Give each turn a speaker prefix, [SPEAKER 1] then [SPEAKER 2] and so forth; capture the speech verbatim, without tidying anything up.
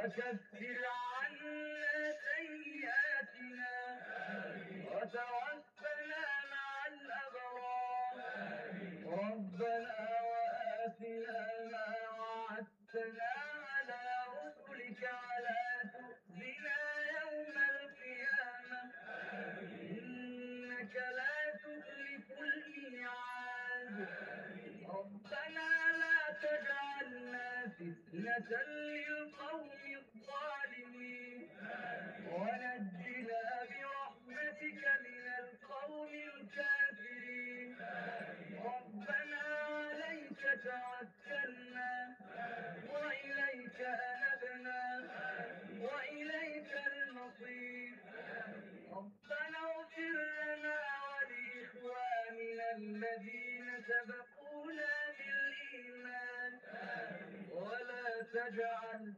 [SPEAKER 1] وكفر عنا سيئاتنا وتوفنا مع الأبرار. ربنا وآتنا ما وعدتنا على رسلك ولا تخزنا يوم القيامة إنك لا تخلف الميعاد. ربنا لا تجعلنا فتنة للقوم الظالمين ونجنا برحمتك من القوم الكافرين. ربنا عليك توكلنا وإليك أنبنا وإليك المصير. ربنا اغفر لنا ولإخواننا الذين سبقونا بالإيمان ولا تجعل